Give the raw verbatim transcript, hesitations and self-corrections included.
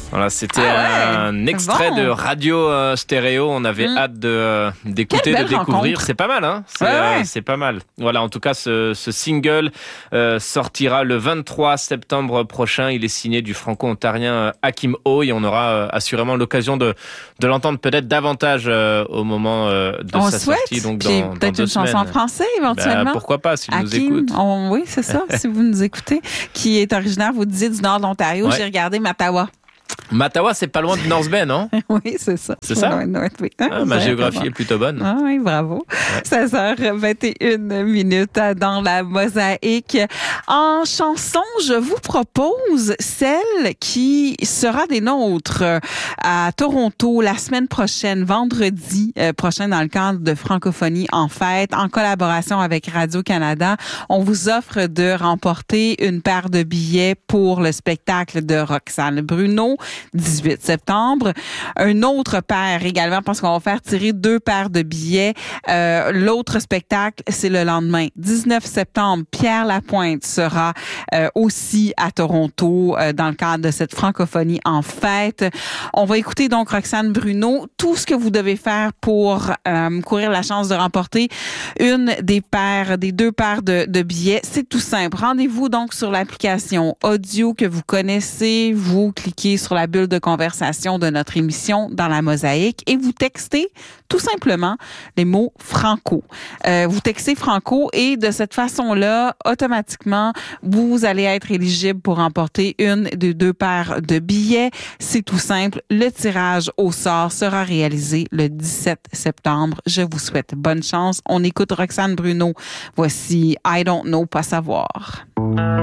Voilà, c'était ah ouais, un extrait bon. de Radio euh, Stéréo. On avait mmh. hâte de, euh, d'écouter, de découvrir. Rencontre. C'est pas mal, hein c'est, ouais, ouais. Euh, c'est pas mal. Voilà, en tout cas, ce, ce single euh, sortira le vingt-trois septembre prochain. Il est signé du franco-ontarien Hakim O. Et on aura euh, assurément l'occasion de, de l'entendre peut-être davantage euh, au moment euh, de on sa souhaite, sortie. Donc, puis dans, peut-être dans une semaines. chanson en français, éventuellement. Ben, pourquoi pas, s'il Hakim, nous écoute. On, oui, c'est ça, si vous nous écoutez. Qui est originaire, vous disiez, du nord de l'Ontario. Ouais. J'ai regardé Matawa. Matawa, c'est pas loin de North Bay, non? Oui, c'est ça. C'est ça? Ouais, North Bay. Ah, ma géographie est plutôt bonne. Ah, oui, bravo. Ouais. seize heures vingt et une minutes dans la mosaïque. En chanson, je vous propose celle qui sera des nôtres à Toronto la semaine prochaine, vendredi euh, prochain, dans le cadre de Francophonie en fête, en collaboration avec Radio-Canada. On vous offre de remporter une paire de billets pour le spectacle de Roxane Bruno, dix-huit septembre. Un autre paire également, parce qu'on va faire tirer deux paires de billets. Euh, l'autre spectacle, c'est le lendemain. dix-neuf septembre, Pierre Lapointe sera euh, aussi à Toronto euh, dans le cadre de cette francophonie en fête. On va écouter donc Roxane Bruno. Tout ce que vous devez faire pour euh, courir la chance de remporter une des paires, des deux paires de, de billets, c'est tout simple. Rendez-vous donc sur l'application audio que vous connaissez. Vous cliquez sur la bulle de conversation de notre émission dans la mosaïque et vous textez tout simplement les mots franco. Euh, vous textez franco et de cette façon-là, automatiquement, vous allez être éligible pour remporter une des deux paires de billets. C'est tout simple. Le tirage au sort sera réalisé le dix-sept septembre. Je vous souhaite bonne chance. On écoute Roxane Bruno. Voici I Don't Know, pas savoir.